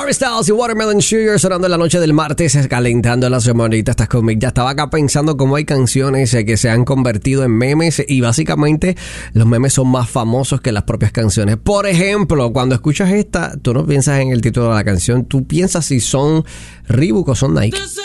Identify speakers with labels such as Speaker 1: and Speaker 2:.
Speaker 1: Harry Styles y Watermelon Sugar sonando en la noche del martes, calentando la semanita. Estás conmigo. Ya estaba acá pensando cómo hay canciones que se han convertido en memes y básicamente los memes son más famosos que las propias canciones. Por ejemplo, cuando escuchas esta, tú no piensas en el título de la canción, tú piensas si son Reebok o son Nike.